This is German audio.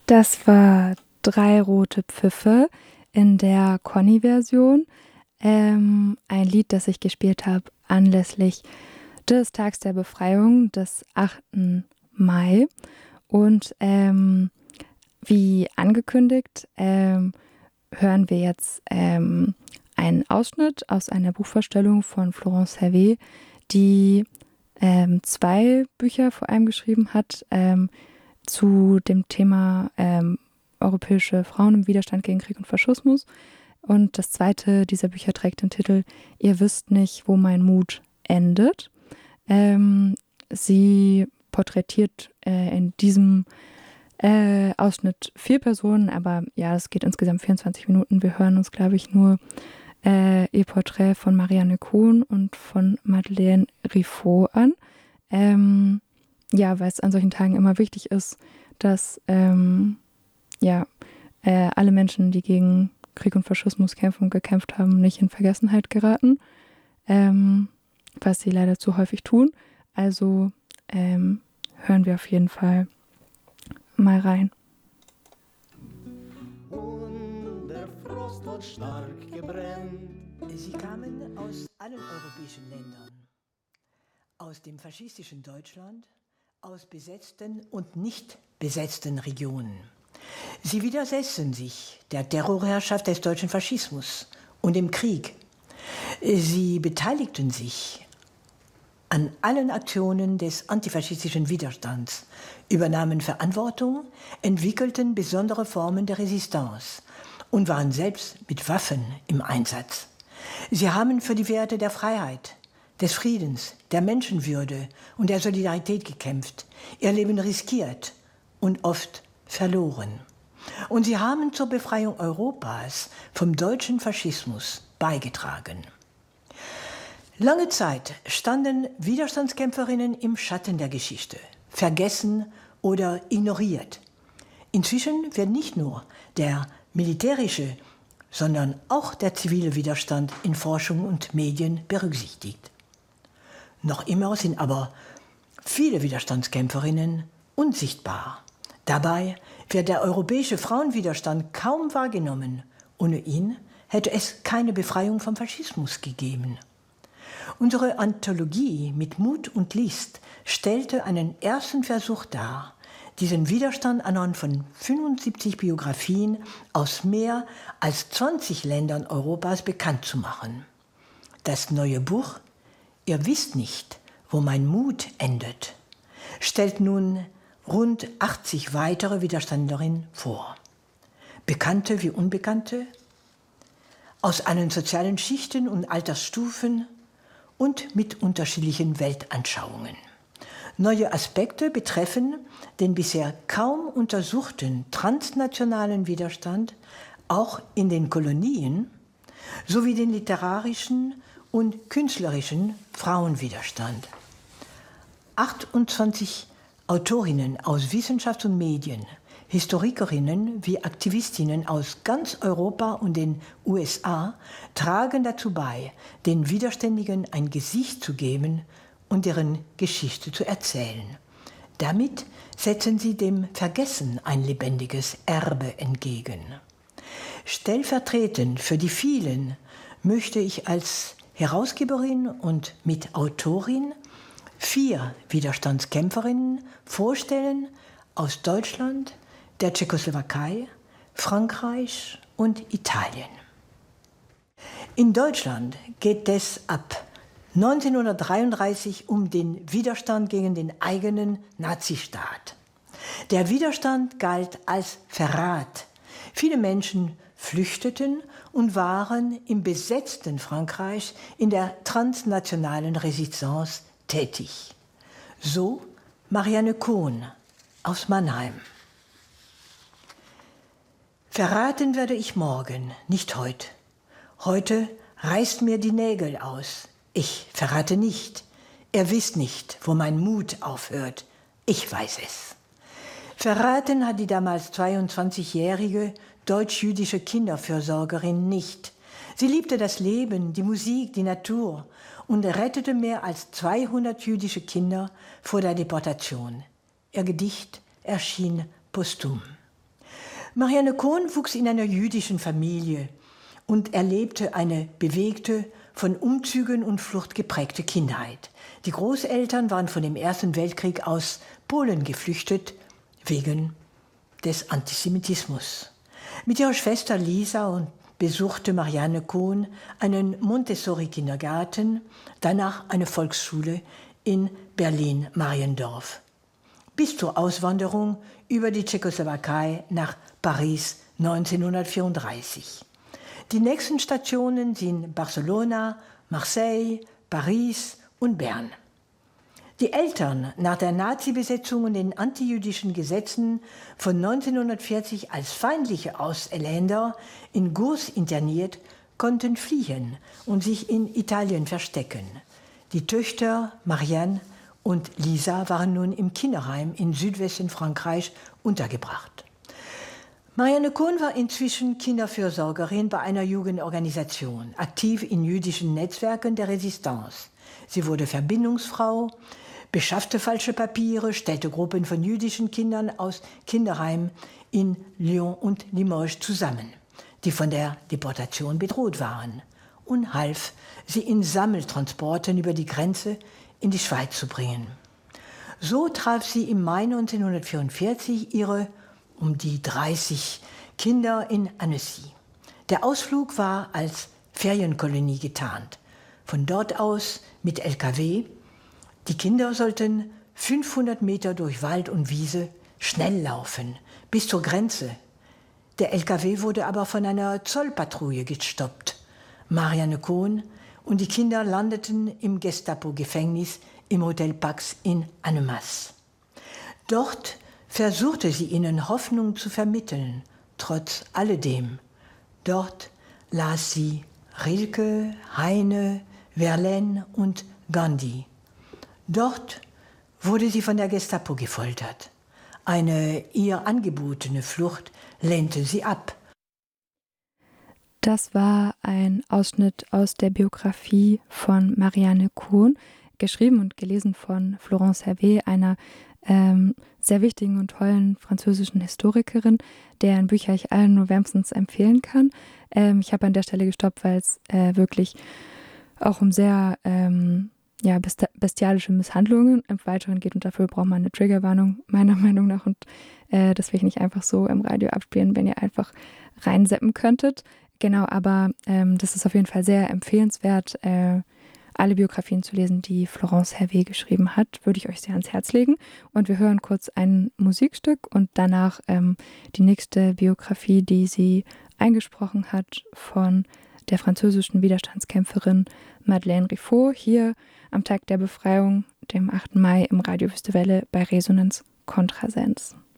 Das war Drei rote Pfiffe in der Conny-Version. Ein Lied, das ich gespielt habe anlässlich des Tags der Befreiung des 8. Mai. Und wie angekündigt hören wir jetzt einen Ausschnitt aus einer Buchvorstellung von Florence Hervé, die 2 Bücher vor allem geschrieben hat zu dem Thema europäische Frauen im Widerstand gegen Krieg und Faschismus. Und das zweite dieser Bücher trägt den Titel Ihr wisst nicht, wo mein Mut endet. Sie porträtiert in diesem Ausschnitt 4 Personen, aber ja, es geht insgesamt 24 Minuten. Wir hören uns, glaube ich, nur ihr Porträt von Marianne Cohn und von Madeleine Riffaut an. Ja, weil es an solchen Tagen immer wichtig ist, dass alle Menschen, die gegen Krieg und Faschismus kämpfen und gekämpft haben, nicht in Vergessenheit geraten, was sie leider zu häufig tun. Also hören wir auf jeden Fall mal rein. Und der Frost hat stark gebrennt. Sie kamen aus allen europäischen Ländern, aus dem faschistischen Deutschland, aus besetzten und nicht besetzten Regionen. Sie widersetzten sich der Terrorherrschaft des deutschen Faschismus und dem Krieg. Sie beteiligten sich an allen Aktionen des antifaschistischen Widerstands, übernahmen Verantwortung, entwickelten besondere Formen der Resistance und waren selbst mit Waffen im Einsatz. Sie haben für die Werte der Freiheit, des Friedens, der Menschenwürde und der Solidarität gekämpft, ihr Leben riskiert und oft verloren. Und sie haben zur Befreiung Europas vom deutschen Faschismus beigetragen. Lange Zeit standen Widerstandskämpferinnen im Schatten der Geschichte, vergessen oder ignoriert. Inzwischen wird nicht nur der militärische, sondern auch der zivile Widerstand in Forschung und Medien berücksichtigt. Noch immer sind aber viele Widerstandskämpferinnen unsichtbar. Dabei wird der europäische Frauenwiderstand kaum wahrgenommen. Ohne ihn hätte es keine Befreiung vom Faschismus gegeben. Unsere Anthologie mit Mut und List stellte einen ersten Versuch dar, diesen Widerstand anhand von 75 Biografien aus mehr als 20 Ländern Europas bekannt zu machen. Das neue Buch Ihr wisst nicht, wo mein Mut endet, stellt nun rund 80 weitere Widerständlerinnen vor. Bekannte wie Unbekannte, aus allen sozialen Schichten und Altersstufen und mit unterschiedlichen Weltanschauungen. Neue Aspekte betreffen den bisher kaum untersuchten transnationalen Widerstand auch in den Kolonien sowie den literarischen und künstlerischen Frauenwiderstand. 28 Autorinnen aus Wissenschaft und Medien, Historikerinnen wie Aktivistinnen aus ganz Europa und den USA tragen dazu bei, den Widerständigen ein Gesicht zu geben und deren Geschichte zu erzählen. Damit setzen sie dem Vergessen ein lebendiges Erbe entgegen. Stellvertretend für die vielen möchte ich als Herausgeberin und Mitautorin 4 Widerstandskämpferinnen vorstellen aus Deutschland, der Tschechoslowakei, Frankreich und Italien. In Deutschland geht es ab 1933 um den Widerstand gegen den eigenen Nazistaat. Der Widerstand galt als Verrat. Viele Menschen flüchteten und waren im besetzten Frankreich in der transnationalen Resistance tätig. So Marianne Cohn aus Mannheim. Verraten werde ich morgen, nicht heut. Heute reißt mir die Nägel aus. Ich verrate nicht. Ihr wisst nicht, wo mein Mut aufhört. Ich weiß es. Verraten hat die damals 22-jährige deutsch-jüdische Kinderfürsorgerin nicht. Sie liebte das Leben, die Musik, die Natur und rettete mehr als 200 jüdische Kinder vor der Deportation. Ihr Gedicht erschien posthum. Marianne Cohn wuchs in einer jüdischen Familie und erlebte eine bewegte, von Umzügen und Flucht geprägte Kindheit. Die Großeltern waren von dem Ersten Weltkrieg aus Polen geflüchtet, wegen des Antisemitismus. Mit ihrer Schwester Lisa besuchte Marianne Cohn einen Montessori-Kindergarten, danach eine Volksschule in Berlin-Mariendorf. Bis zur Auswanderung über die Tschechoslowakei nach Paris 1934. Die nächsten Stationen sind Barcelona, Marseille, Paris und Bern. Die Eltern, nach der Nazi-Besetzung und den antijüdischen Gesetzen von 1940 als feindliche Ausländer in Gurs interniert, konnten fliehen und sich in Italien verstecken. Die Töchter Marianne und Lisa waren nun im Kinderheim in Südwesten Frankreich untergebracht. Marianne Cohn war inzwischen Kinderfürsorgerin bei einer Jugendorganisation, aktiv in jüdischen Netzwerken der Resistance. Sie wurde Verbindungsfrau, beschaffte falsche Papiere, stellte Gruppen von jüdischen Kindern aus Kinderheimen in Lyon und Limoges zusammen, die von der Deportation bedroht waren, und half, sie in Sammeltransporten über die Grenze in die Schweiz zu bringen. So traf sie im Mai 1944 ihre um die 30 Kinder in Annecy. Der Ausflug war als Ferienkolonie getarnt. Von dort aus mit LKW. Die Kinder sollten 500 Meter durch Wald und Wiese schnell laufen, bis zur Grenze. Der LKW wurde aber von einer Zollpatrouille gestoppt. Marianne Cohn und die Kinder landeten im Gestapo-Gefängnis im Hotel Pax in Annemasse. Dort versuchte sie ihnen Hoffnung zu vermitteln, trotz alledem. Dort las sie Rilke, Heine, Verlaine und Gandhi. Dort wurde sie von der Gestapo gefoltert. Eine ihr angebotene Flucht lehnte sie ab. Das war ein Ausschnitt aus der Biografie von Marianne Cohn, geschrieben und gelesen von Florence Hervé, einer sehr wichtigen und tollen französischen Historikerin, deren Bücher ich allen nur wärmstens empfehlen kann. Ich habe an der Stelle gestoppt, weil es wirklich auch um sehr bestialische Misshandlungen im Weiteren geht und dafür braucht man eine Triggerwarnung, meiner Meinung nach, und das will ich nicht einfach so im Radio abspielen, wenn ihr einfach reinseppen könntet. Genau, aber das ist auf jeden Fall sehr empfehlenswert, alle Biografien zu lesen, die Florence Hervé geschrieben hat, würde ich euch sehr ans Herz legen. Und wir hören kurz ein Musikstück und danach die nächste Biografie, die sie eingesprochen hat, von der französischen Widerstandskämpferin Madeleine Riffaut, hier am Tag der Befreiung, dem 8. Mai im Radio Wüste Welle bei Resonanz Kontrasens.